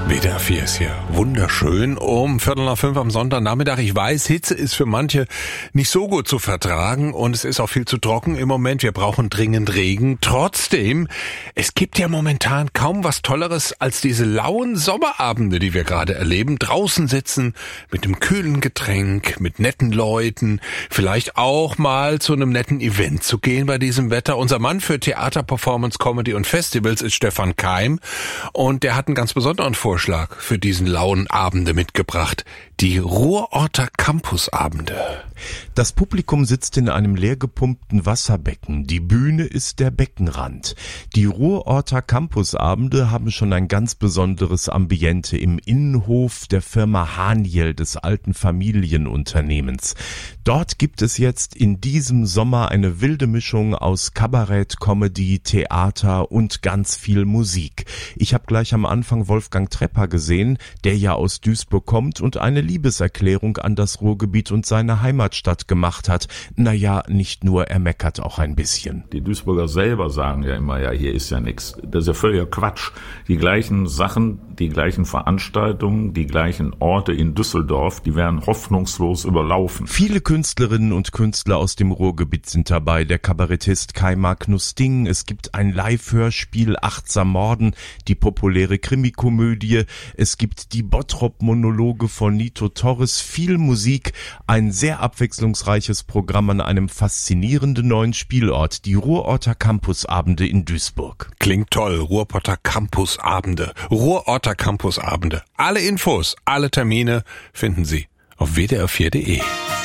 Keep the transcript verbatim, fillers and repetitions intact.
W D R vier ist hier wunderschön um Viertel nach fünf am Sonntagnachmittag. Ich weiß, Hitze ist für manche nicht so gut zu vertragen und es ist auch viel zu trocken im Moment. Wir brauchen dringend Regen. Trotzdem, es gibt ja momentan kaum was Tolleres als diese lauen Sommerabende, die wir gerade erleben. Draußen sitzen mit einem kühlen Getränk, mit netten Leuten, vielleicht auch mal zu einem netten Event zu gehen bei diesem Wetter. Unser Mann für Theater, Performance, Comedy und Festivals ist Stefan Keim und der hat einen ganz besonderen Vorschlag für diesen lauen Abende mitgebracht. Die Ruhrorter Campusabende. Das Publikum sitzt in einem leer gepumpten Wasserbecken. Die Bühne ist der Beckenrand. Die Ruhrorter Campusabende haben schon ein ganz besonderes Ambiente im Innenhof der Firma Haniel, des alten Familienunternehmens. Dort gibt es jetzt in diesem Sommer eine wilde Mischung aus Kabarett, Comedy, Theater und ganz viel Musik. Ich habe gleich am Anfang Wolfgang Trepper gesehen, der ja aus Duisburg kommt und eine Liebeserklärung an das Ruhrgebiet und seine Heimatstadt gemacht hat. Naja, nicht nur, er meckert auch ein bisschen. Die Duisburger selber sagen ja immer, ja, hier ist ja nichts. Das ist ja völliger Quatsch. Die gleichen Sachen, die gleichen Veranstaltungen, die gleichen Orte in Düsseldorf, die werden hoffnungslos überlaufen. Viele Künstlerinnen und Künstler aus dem Ruhrgebiet sind dabei. Der Kabarettist Kai Magnus Ding. Es gibt ein Live-Hörspiel Achtsam Morden, die populäre Krimikomödie. Es gibt die Bottrop-Monologe von Nito Torres, viel Musik, ein sehr abwechslungsreiches Programm an einem faszinierenden neuen Spielort, die Ruhrorter Campusabende in Duisburg. Klingt toll, Ruhrorter Campusabende. Ruhrorter Campusabende. Alle Infos, alle Termine finden Sie auf w d r vier punkt d e.